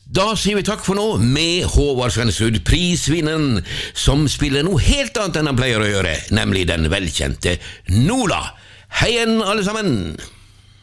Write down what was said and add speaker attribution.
Speaker 1: Da sier vi takk for nå med Håvard Svennesrud, prisvinneren, som spiller noe helt annet enn han pleier å gjøre, nemlig den velkjente Nola. Hei igjen, alle sammen!